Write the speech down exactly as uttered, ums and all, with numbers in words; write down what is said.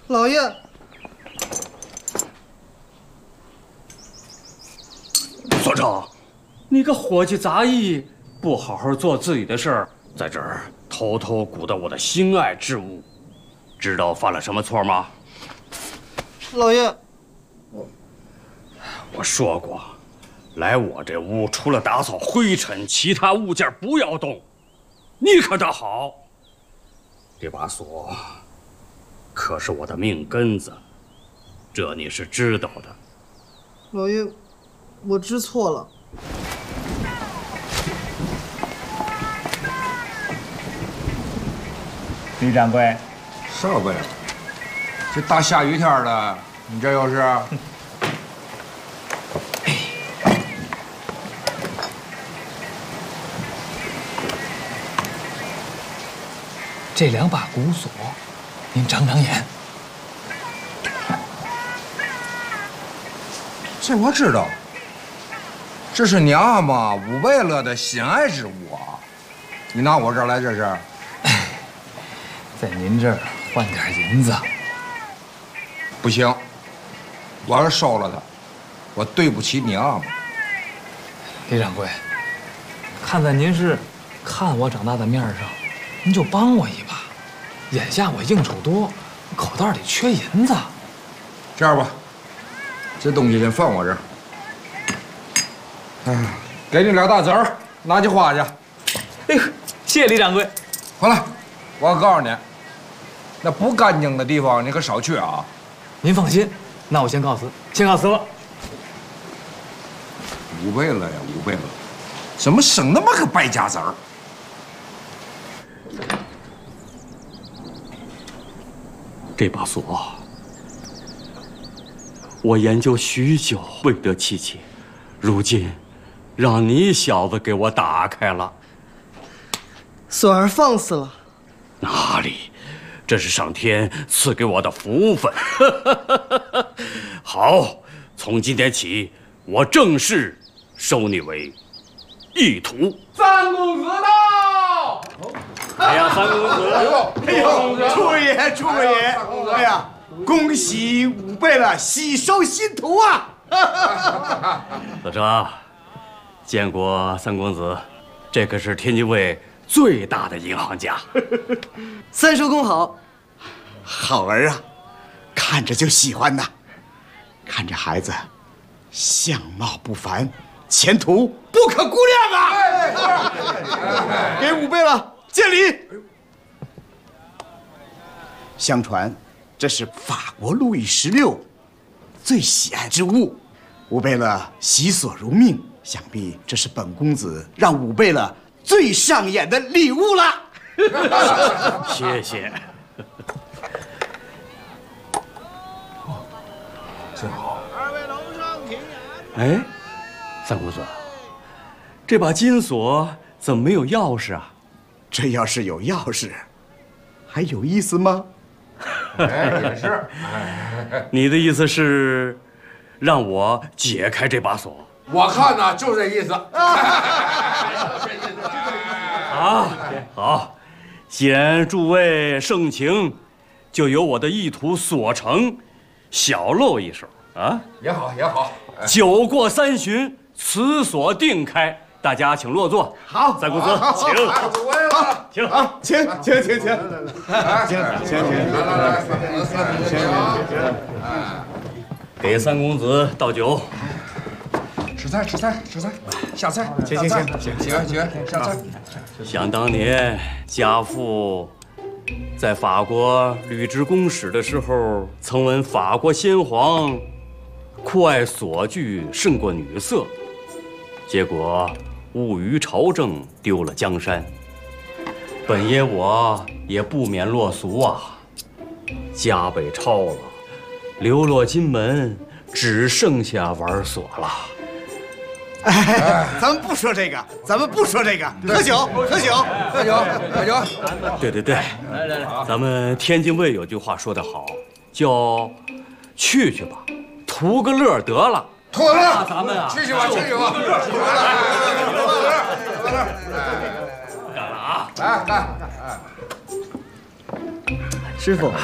老爷， 所长，你个伙计杂役，不好好做自己的事儿，在这儿偷偷鼓捣我的心爱之物，知道犯了什么错吗？ 老爷， 我我说过，来我这屋除了打扫灰尘，其他物件不要动。你可倒好，这把锁可是我的命根子，这你是知道的。 老爷，我知错了。 李掌柜， 啥鬼？这大下雨天的，你这又是？ 这两把古锁，您长长眼。 这我知道，这是娘嘛武贝勒的心爱之物啊！你拿我这儿来这是？ 在您这儿换点银子。 不行，我要是收了它，我对不起娘。 李掌柜，看在您是看我长大的面上，您就帮我一把。眼下我应酬多，口袋里缺银子。 这样吧，这东西先放我这儿。哎，给你俩大子儿，拿去花去。 哎呦，谢谢李掌柜。 好了，我告诉你，那不干净的地方你可少去啊。 您放心，那我先告辞，先告辞了。 武贝勒呀，武贝勒，怎么生那么个败家子儿？ 这把锁，我研究许久未得其解，如今让你小子给我打开了。 锁儿放肆了。 哪里？这是上天赐给我的福分。好，从今天起，我正式收你为义徒。 三公子到！ 哎呀，三公子！ 哎呦，哎呦，诸爷，诸爷！哎呀，恭喜武贝勒喜收新徒啊！ 子成，见过三公子，这可是天津卫最大的银行家。 三叔公好。 好儿啊，看着就喜欢呐。看这孩子，相貌不凡，前途不可估量啊！给武贝勒见礼。相传，这是法国路易十六最喜爱之物，武贝勒喜所如命，想必这是本公子让武贝勒最上眼的礼物了。 谢谢。 真好。 二位楼上请安。 哎，三公子，这把金锁怎么没有钥匙啊？ 这要是有钥匙，还有意思吗？ 哎，也是。 你的意思是，让我解开这把锁？ 我看呢，就这意思。 啊，好，既然诸位盛情，就由我的意图所成，小露一手啊！ 也好，也好。 酒过三巡，此锁定开。大家请落座。 好， 三公子，请。 好， 请好，请，请，请，请，请，请，请， 来来来，请， 给三公子倒酒。 吃菜，吃菜，吃菜，下菜， 请，请，请， 请，请，请，下菜。 想当年，家父在法国履职公使的时候，曾闻法国先皇酷爱锁具胜过女色，结果误于朝政，丢了江山。本爷我也不免落俗啊，家被抄了，流落金门，只剩下玩锁了。 哎，咱们不说这个，咱们不说这个，喝酒，喝酒， 喝酒，喝酒。 对对对，来来来，咱们天津卫有句话说得好，叫“去去吧，图个乐得了”。 图个乐， 咱们啊， 去去吧，去去吧，图个乐，图个乐，图个乐。 干了啊！ 来干！ 师傅，